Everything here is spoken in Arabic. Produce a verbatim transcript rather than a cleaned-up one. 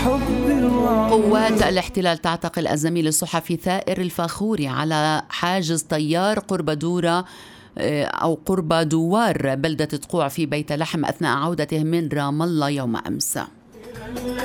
قوات الاحتلال تعتقل الزميل الصحفي ثائر الفاخوري على حاجز طيار قرب دورة أو قرب دوار بلدة تقوع في بيت لحم أثناء عودته من رام الله يوم أمس.